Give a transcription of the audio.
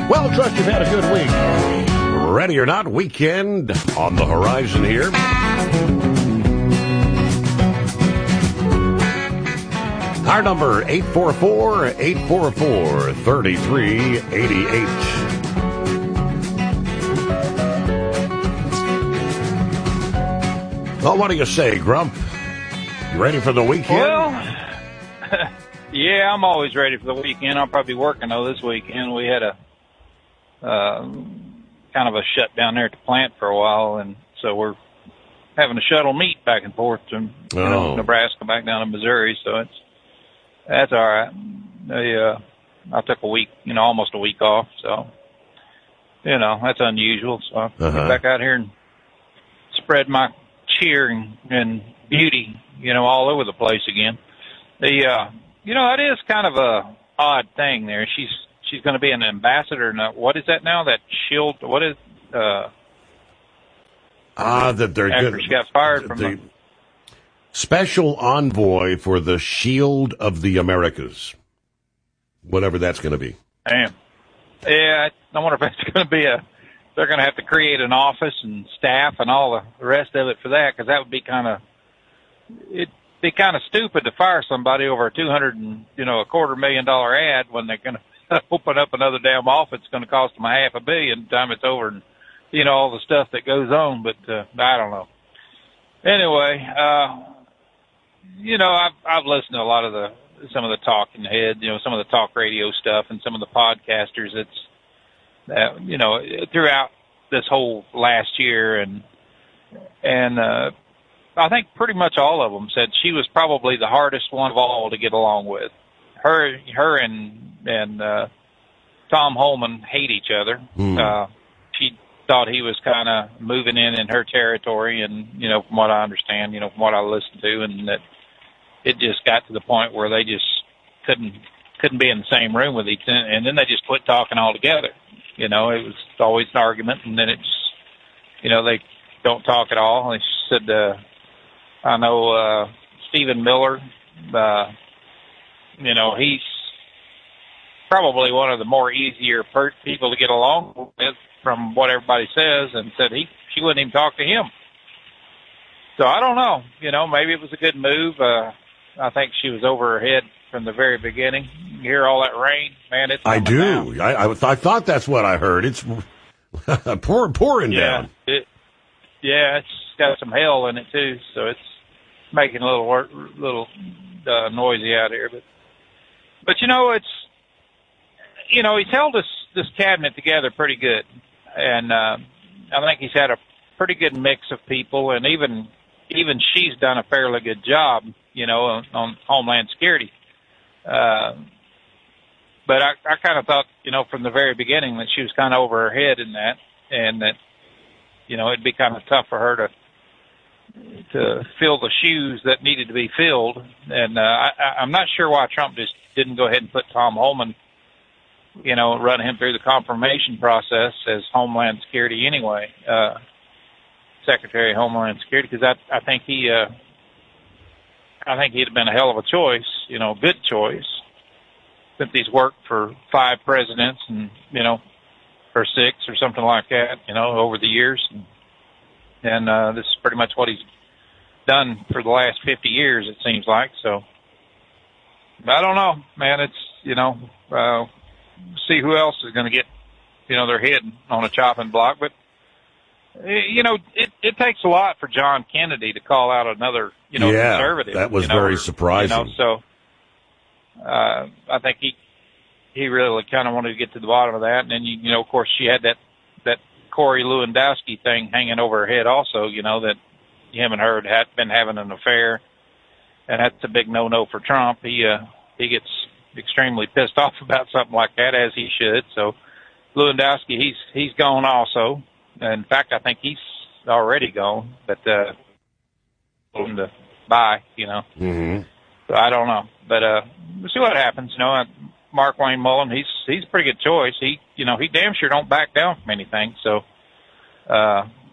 Well, trust you've had a good week. Ready or not, weekend on the horizon here. Our number, 844-844-3388. Well, what do you say, Grump? You ready for the weekend? Well, yeah, I'm always ready for the weekend. I'll probably be working, though, this weekend. We had a kind of a shutdown there at the plant for a while, and so we're having to shuttle meat back and forth to Nebraska back down to Missouri, so that's all right. I took a week, almost a week off, so, that's unusual. So I'll get back out here and spread my cheer and beauty, all over the place again. It is kind of a odd thing there. She's going to be an ambassador. Now, what is that now? That shield? What is? That they're after good. She got fired from the special envoy for the Shield of the Americas, whatever that's going to be. Damn. Yeah, I wonder if that's going to be they're going to have to create an office and staff and all the rest of it for that, because that would be it'd be kind of stupid to fire somebody over a $250,000 ad when they're going to open up another damn office. It's going to cost them $500 million by the time it's over, and all the stuff that goes on. But I don't know. Anyway, I've listened to a lot of some of the talking heads, some of the talk radio stuff, and some of the podcasters. Throughout this whole last year, and I think pretty much all of them said she was probably the hardest one of all to get along with. Her and Tom Holman hate each other. She thought he was kind of moving in her territory, and from what I understand, from what I listened to, and that it just got to the point where they just couldn't be in the same room with each other, and then they just quit talking altogether. It was always an argument, and then it's they don't talk at all. And she said, I know Stephen Miller. He's probably one of the more easier people to get along with, from what everybody says, and said she wouldn't even talk to him. So I don't know. Maybe it was a good move. I think she was over her head from the very beginning. You hear all that rain, man. It's I do. Down. I thought that's what I heard. It's pouring down. It's got some hail in it too, so it's making a little noisy out here. But it's he's held this cabinet together pretty good, and I think he's had a pretty good mix of people, and even she's done a fairly good job, on Homeland Security. But I kind of thought, from the very beginning that she was kind of over her head in that, and that, it'd be kind of tough for her to fill the shoes that needed to be filled. And I'm not sure why Trump just didn't go ahead and put Tom Holman, run him through the confirmation process as Homeland Security anyway, Secretary of Homeland Security, because I think he'd have been a hell of a choice, good choice, since he's worked for 5 presidents and, or 6 or something like that, over the years. And this is pretty much what he's done for the last 50 years, it seems like. So I don't know, man. It's, see who else is going to get, their head on a chopping block. But, it takes a lot for John Kennedy to call out another, conservative. That was very surprising. So I think he really kind of wanted to get to the bottom of that. And then, of course, she had that Corey Lewandowski thing hanging over her head also, that him and her had been having an affair. And that's a big no-no for Trump. He gets extremely pissed off about something like that, as he should. So Lewandowski, he's gone also. In fact, I think he's already gone, but told him to bye, Mm-hmm. So I don't know, but we'll see what happens. Mark Wayne Mullen, he's a pretty good choice. He damn sure don't back down from anything. So